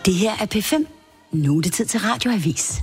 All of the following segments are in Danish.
Det her er P5. Nu er det tid til Radioavis.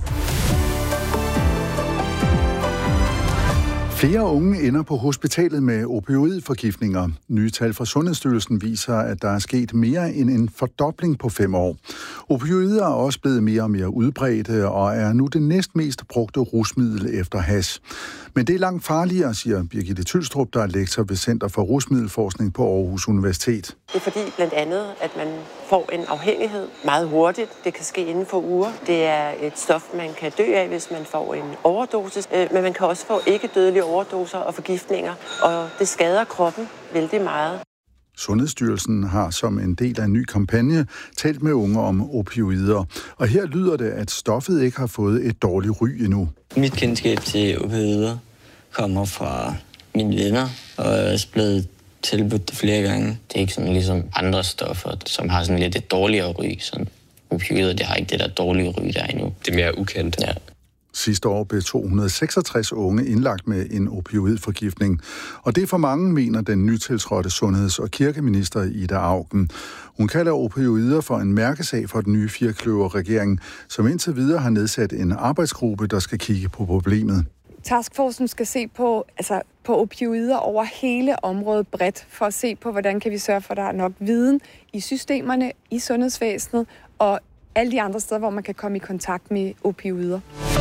Flere unge ender på hospitalet med opioidforgiftninger. Nye tal fra Sundhedsstyrelsen viser, at der er sket mere end en fordobling på 5 år. Opioider er også blevet mere og mere udbredte og er nu det næstmest brugte rusmiddel efter hash. Men det er langt farligere, siger Birgitte Tylstrup, der er lektor ved Center for Rusmiddelforskning på Aarhus Universitet. Det er fordi blandt andet, at man får en afhængighed meget hurtigt. Det kan ske inden for uger. Det er et stof, man kan dø af, hvis man får en overdosis. Men man kan også få ikke-dødelige overdoser og forgiftninger, og det skader kroppen vældig meget. Sundhedsstyrelsen har som en del af en ny kampagne talt med unge om opioider. Og her lyder det, at stoffet ikke har fået et dårligt ry endnu. Mit kendskab til opioider kommer fra mine venner, og er også blevet tilbudt det flere gange. Det er ikke sådan ligesom andre stoffer, som har sådan lidt et dårligere ry. Sådan opioider, det har ikke det der dårlige ry der endnu. Det er mere ukendt. Ja. Sidste år blev 266 unge indlagt med en opioidforgiftning. Og det er for mange, mener den nytiltrådte sundheds- og kirkeminister Ida Auken. Hun kalder opioider for en mærkesag for den nye firkløver-regering, som indtil videre har nedsat en arbejdsgruppe, der skal kigge på problemet. Taskforcen skal se på opioider over hele området bredt, for at se på, hvordan kan vi sørge for, at der er nok viden i systemerne, i sundhedsvæsenet og alle de andre steder, hvor man kan komme i kontakt med opioider.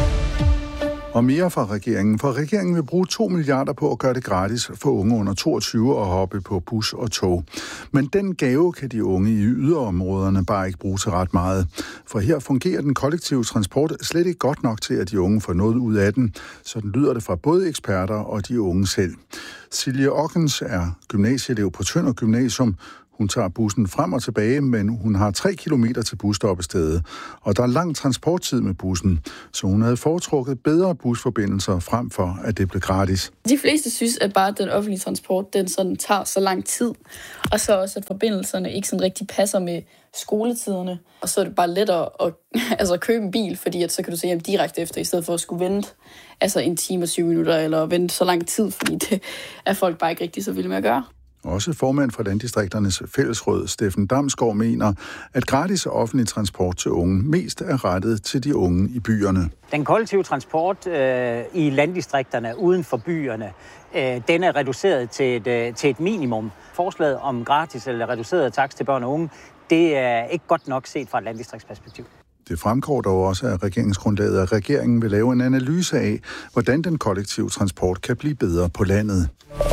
Og mere fra regeringen, for regeringen vil bruge 2 milliarder på at gøre det gratis for unge under 22 at hoppe på bus og tog. Men den gave kan de unge i yderområderne bare ikke bruge til ret meget. For her fungerer den kollektive transport slet ikke godt nok til, at de unge får noget ud af den. Sådan lyder det fra både eksperter og de unge selv. Silje Ockens er gymnasieelev på Tønder Gymnasium. Hun tager bussen frem og tilbage, men hun har 3 kilometer til busstoppestedet, og der er lang transporttid med bussen, så hun havde foretrukket bedre busforbindelser frem for, at det blev gratis. De fleste synes, at bare den offentlige transport, den sådan tager så lang tid, og så også, at forbindelserne ikke sådan rigtig passer med skoletiderne, og så er det bare lettere at købe en bil, fordi at så kan du se hjem direkte efter, i stedet for at skulle vente 1 time og 20 minutter, eller vente så lang tid, fordi det er folk bare ikke rigtig så vilde med at gøre. Også formand for Landdistrikternes Fællesråd, Steffen Damsgaard, mener, at gratis offentlig transport til unge mest er rettet til de unge i byerne. Den kollektive transport i landdistrikterne uden for byerne, den er reduceret til et minimum. Forslaget om gratis eller reduceret takst til børn og unge, det er ikke godt nok set fra et landdistriktsperspektiv. Det fremgår dog også af regeringsgrundlaget, at regeringen vil lave en analyse af, hvordan den kollektive transport kan blive bedre på landet.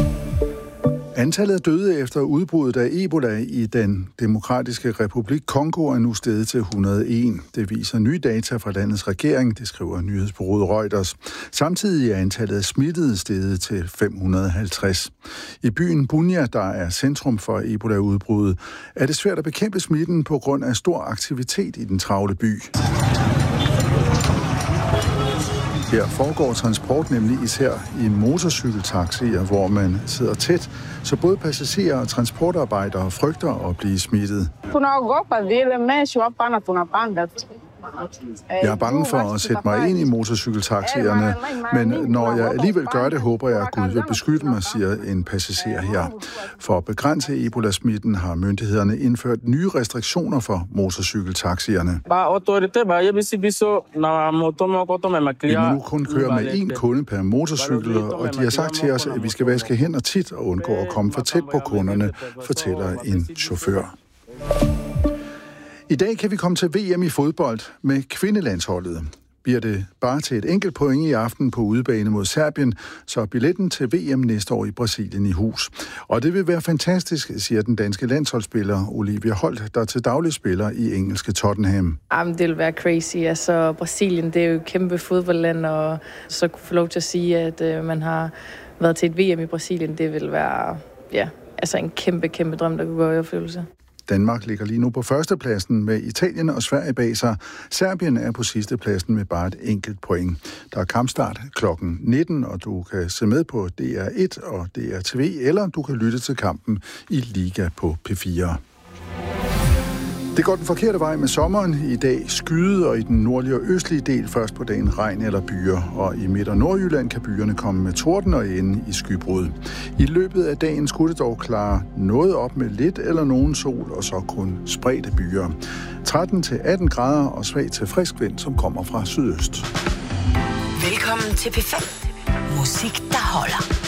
Antallet af døde efter udbruddet af Ebola i den demokratiske republik Kongo er nu steget til 101. Det viser nye data fra landets regering, det skriver nyhedsbureauet Reuters. Samtidig er antallet af smittede steget til 550. I byen Bunia, der er centrum for Ebola-udbruddet, er det svært at bekæmpe smitten på grund af stor aktivitet i den travle by. Her foregår transport nemlig især i motorcykeltaxier, hvor man sidder tæt, så både passagerer og transportarbejdere frygter at blive smittet. Jeg er bange for at sætte mig ind i motorcykeltaxierne, men når jeg alligevel gør det, håber jeg, at Gud vil beskytte mig, siger en passager her. For at begrænse Ebola-smitten har myndighederne indført nye restriktioner for motorcykeltaxierne. Vi må nu kun køre med 1 kunde per motorcykel, og de har sagt til os, at vi skal vaske hænder tit og undgå at komme for tæt på kunderne, fortæller en chauffør. I dag kan vi komme til VM i fodbold med kvindelandsholdet. Bliver det bare til et enkelt point i aften på udebane mod Serbien, så er billetten til VM næste år i Brasilien i hus. Og det vil være fantastisk, siger den danske landsholdsspiller Olivia Holt, der til daglig spiller i engelske Tottenham. Det vil være crazy. Altså, Brasilien, det er jo et kæmpe fodboldland, og så kunne få lov til at sige, at man har været til et VM i Brasilien, det vil være en kæmpe drøm, der kunne gå i opfyldelse. Danmark ligger lige nu på førstepladsen med Italien og Sverige bag sig. Serbien er på sidstepladsen med bare et enkelt point. Der er kampstart klokken 19, og du kan se med på DR1 og DR TV, eller du kan lytte til kampen i Liga på P4. Det går den forkerte vej med sommeren. I dag skyde, og i den nordlige og østlige del først på dagen regn eller byer. Og i Midt- og Nordjylland kan byerne komme med torden og ende i skybrud. I løbet af dagen skulle det dog klare noget op med lidt eller nogen sol, og så kun spredte byer. 13-18 grader og svag til frisk vind, som kommer fra sydøst. Velkommen til P5. Musik, der holder.